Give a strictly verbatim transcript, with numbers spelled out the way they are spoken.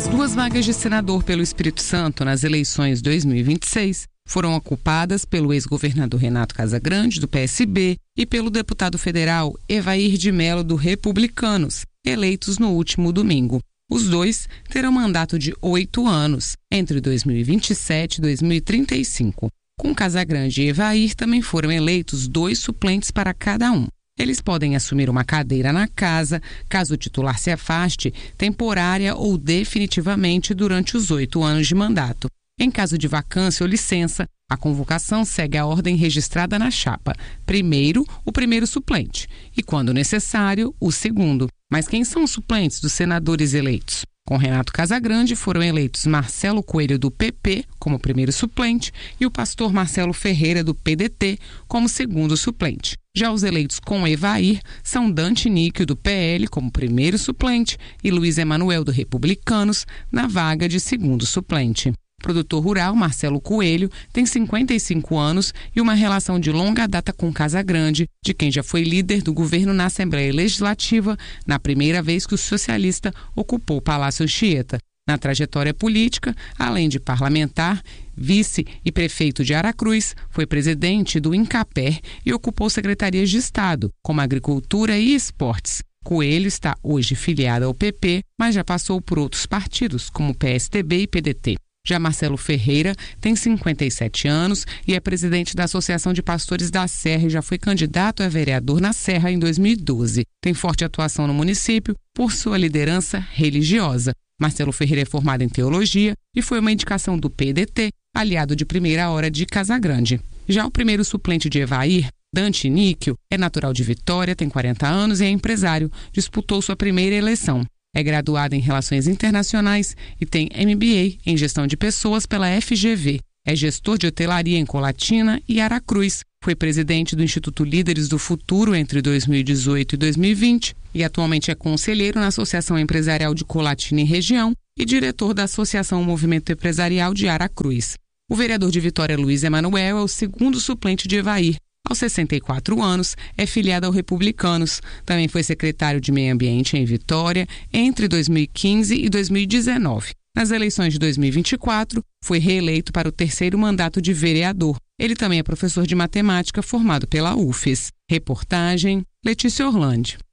As duas vagas de senador pelo Espírito Santo nas eleições dois mil e vinte e seis foram ocupadas pelo ex-governador Renato Casagrande, do P S B, e pelo deputado federal Evair de Mello, do Republicanos, eleitos no último domingo. Os dois terão mandato de oito anos, entre dois mil e vinte e sete e dois mil e trinta e cinco. Com Casagrande e Evair também foram eleitos dois suplentes para cada um. Eles podem assumir uma cadeira na casa, caso o titular se afaste, temporária ou definitivamente durante os oito anos de mandato. Em caso de vacância ou licença, a convocação segue a ordem registrada na chapa. Primeiro, o primeiro suplente e, quando necessário, o segundo. Mas quem são os suplentes dos senadores eleitos? Com Renato Casagrande foram eleitos Marcelo Coelho, do P P, como primeiro suplente, e o pastor Marcelo Ferreira, do P D T, como segundo suplente. Já os eleitos com Evair são Dante Níquio, do P L, como primeiro suplente, e Luiz Emanuel, do Republicanos, na vaga de segundo suplente. O produtor rural Marcelo Coelho tem cinquenta e cinco anos e uma relação de longa data com Casagrande, de quem já foi líder do governo na Assembleia Legislativa, na primeira vez que o socialista ocupou o Palácio Anchieta. Na trajetória política, além de parlamentar, vice e prefeito de Aracruz, foi presidente do INCAPER e ocupou secretarias de Estado, como Agricultura e Esportes. Coelho está hoje filiado ao P P, mas já passou por outros partidos, como P S D B e P D T. Já Marcelo Ferreira tem cinquenta e sete anos e é presidente da Associação de Pastores da Serra e já foi candidato a vereador na Serra em dois mil e doze. Tem forte atuação no município por sua liderança religiosa. Marcelo Ferreira é formado em teologia e foi uma indicação do P D T, aliado de primeira hora de Casagrande. Já o primeiro suplente de Evair, Dante Níquio, é natural de Vitória, tem quarenta anos e é empresário. Disputou sua primeira eleição. É graduado em Relações Internacionais e tem M B A em Gestão de Pessoas pela F G V. É gestor de hotelaria em Colatina e Aracruz. Foi presidente do Instituto Líderes do Futuro entre dois mil e dezoito e dois mil e vinte e atualmente é conselheiro na Associação Empresarial de Colatina e Região e diretor da Associação Movimento Empresarial de Aracruz. O vereador de Vitória, Luiz Emanuel, é o segundo suplente de Evair. Aos sessenta e quatro anos, é filiado ao Republicanos. Também foi secretário de Meio Ambiente em Vitória entre dois mil e quinze e dois mil e dezenove. Nas eleições de dois mil e vinte e quatro, foi reeleito para o terceiro mandato de vereador. Ele também é professor de matemática formado pela U F E S. Reportagem Letícia Orlandi.